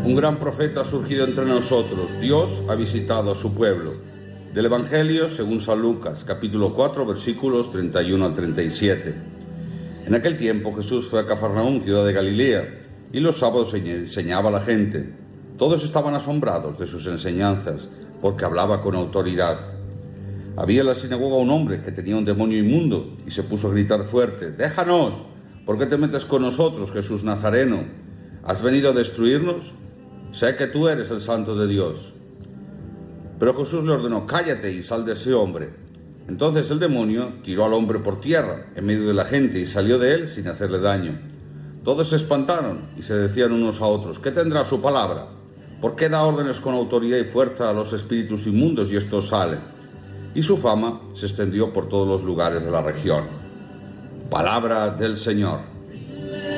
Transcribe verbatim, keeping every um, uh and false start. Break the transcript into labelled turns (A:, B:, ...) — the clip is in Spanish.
A: Un gran profeta ha surgido entre nosotros. Dios ha visitado a su pueblo. Del Evangelio según San Lucas, capítulo cuatro, versículos treinta y uno al treinta y siete. En aquel tiempo Jesús fue a Cafarnaúm, ciudad de Galilea, y los sábados enseñaba a la gente. Todos estaban asombrados de sus enseñanzas, porque hablaba con autoridad. Había en la sinagoga un hombre que tenía un demonio inmundo, y se puso a gritar fuerte: «¡Déjanos! ¿Por qué te metes con nosotros, Jesús Nazareno? ¿Has venido a destruirnos? Sé que tú eres el Santo de Dios». Pero Jesús le ordenó: «Cállate y sal de ese hombre». Entonces el demonio tiró al hombre por tierra, en medio de la gente, y salió de él sin hacerle daño. Todos se espantaron y se decían unos a otros: «¿Qué tendrá su palabra? ¿Por qué da órdenes con autoridad y fuerza a los espíritus inmundos y estos salen?». Y su fama se extendió por todos los lugares de la región. Palabra del Señor.